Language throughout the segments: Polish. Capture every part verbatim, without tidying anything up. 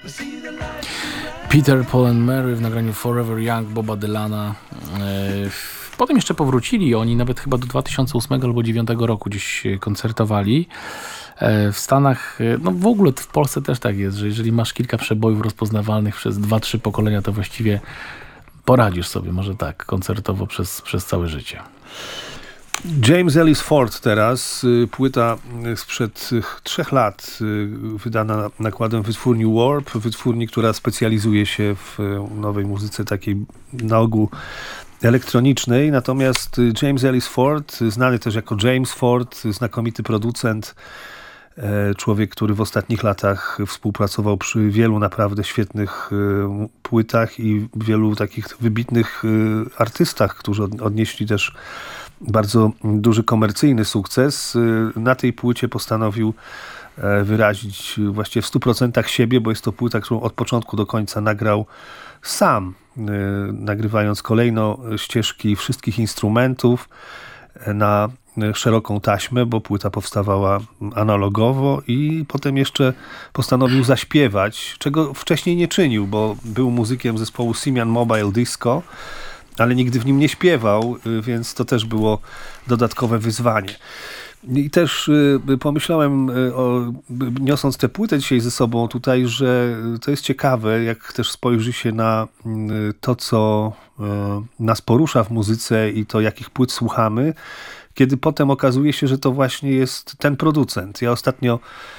Peter, Paul and Mary w nagraniu Forever Young Boba Dylana. Potem jeszcze powrócili, oni nawet chyba do dwa tysiące ósmego albo dwa tysiące dziewiątego roku gdzieś koncertowali. W Stanach, no w ogóle w Polsce też tak jest, że jeżeli masz kilka przebojów rozpoznawalnych przez dwa, trzy pokolenia, to właściwie poradzisz sobie, może tak, koncertowo przez, przez całe życie. James Ellis Ford teraz, płyta sprzed trzech lat, wydana nakładem wytwórni Warp, wytwórni, która specjalizuje się w nowej muzyce takiej na ogół elektronicznej, natomiast James Ellis Ford, znany też jako James Ford, znakomity producent, człowiek, który w ostatnich latach współpracował przy wielu naprawdę świetnych płytach i wielu takich wybitnych artystach, którzy odnieśli też bardzo duży komercyjny sukces. Na tej płycie postanowił wyrazić właściwie w stu procentach siebie, bo jest to płyta, którą od początku do końca nagrał sam, nagrywając kolejno ścieżki wszystkich instrumentów na szeroką taśmę, bo płyta powstawała analogowo i potem jeszcze postanowił zaśpiewać, czego wcześniej nie czynił, bo był muzykiem zespołu Simian Mobile Disco, ale nigdy w nim nie śpiewał, więc to też było dodatkowe wyzwanie. I też pomyślałem, o, niosąc tę płytę dzisiaj ze sobą tutaj, że to jest ciekawe, jak też spojrzy się na to, co nas porusza w muzyce i to, jakich płyt słuchamy, kiedy potem okazuje się, że to właśnie jest ten producent. Ja ostatnio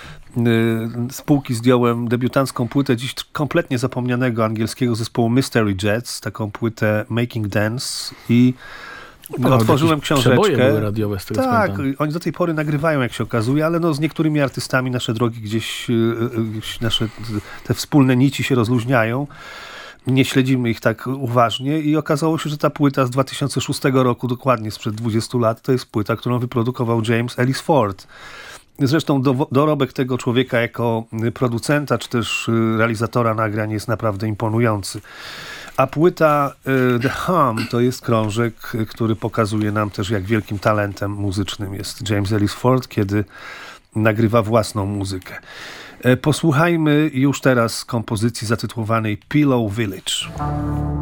z półki zdjąłem debiutancką płytę dziś kompletnie zapomnianego angielskiego zespołu Mystery Jets, taką płytę Making Dance i no, otworzyłem książeczkę. Były radiowe, z tego tak, pamiętam. Oni do tej pory nagrywają, jak się okazuje, ale no, z niektórymi artystami nasze drogi gdzieś, gdzieś nasze te wspólne nici się rozluźniają. Nie śledzimy ich tak uważnie i okazało się, że ta płyta z dwa tysiące szóstego roku, dokładnie sprzed dwudziestu lat, to jest płyta, którą wyprodukował James Ellis Ford. Zresztą do, dorobek tego człowieka jako producenta, czy też realizatora nagrań jest naprawdę imponujący. A płyta The Hum to jest krążek, który pokazuje nam też, jak wielkim talentem muzycznym jest James Ellis Ford, kiedy nagrywa własną muzykę. Posłuchajmy już teraz kompozycji zatytułowanej Pillow Village.